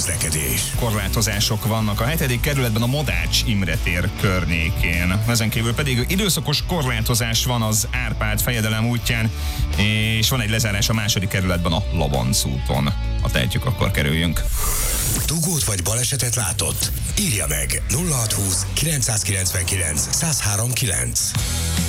közlekedés. Korlátozások vannak a 7. kerületben a Modács Imre tér környékén. Ezen kívül pedig időszakos korlátozás van az Árpád fejedelem útján, és van egy lezárás a 2. kerületben a Labanc úton. Ha tehetjük, akkor kerüljünk. Dugót vagy balesetet látott? Írja meg 0620 999 1039.